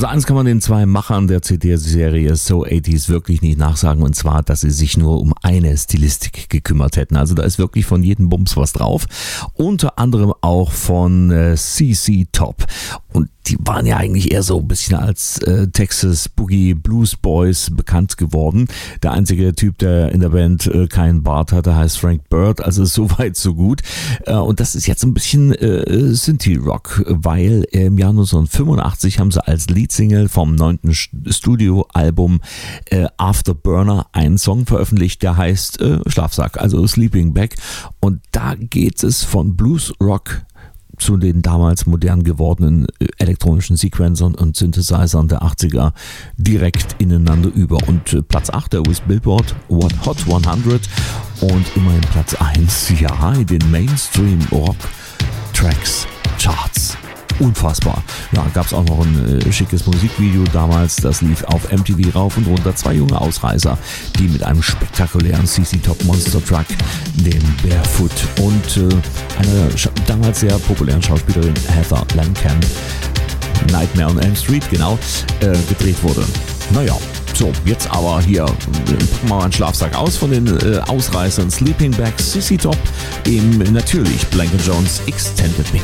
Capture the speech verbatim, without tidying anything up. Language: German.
Also eins kann man den zwei Machern der C D-Serie So achtziger wirklich nicht nachsagen, und zwar, dass sie sich nur um eine Stilistik gekümmert hätten. Also da ist wirklich von jedem Bums was drauf. Unter anderem auch von äh, C C Top. Und die waren ja eigentlich eher so ein bisschen als äh, Texas Boogie Blues Boys bekannt geworden. Der einzige Typ, der in der Band äh, keinen Bart hatte, heißt Frank Bird. Also so weit, so gut. Äh, und das ist jetzt ein bisschen äh, Synthie-Rock, weil im Jahr neunzehnhundertfünfundachtzig haben sie als Leadsingle vom neunten Studioalbum äh, Afterburner einen Song veröffentlicht, der heißt äh, Schlafsack, also Sleeping Bag. Und da geht es von Blues Rock zu den damals modern gewordenen elektronischen Sequencern und Synthesizern der achtziger direkt ineinander über. Und äh, Platz acht der U S Billboard Hot hundert und immerhin Platz eins, ja, in den Mainstream Rock Tracks Charts. Unfassbar. Ja, gab es auch noch ein äh, schickes Musikvideo damals, das lief auf M T V rauf und runter. Zwei junge Ausreißer, die mit einem spektakulären C C Top Monster Truck, dem Barefoot, und äh, einer Sch- damals sehr populären Schauspielerin Heather Langenkamp, Nightmare on Elm Street, genau, äh, gedreht wurde. Naja, so, jetzt aber hier, äh, packen wir mal einen Schlafsack aus von den äh, Ausreißern Sleeping Bag, C C Top, im natürlich Blank and Jones Extended Mix.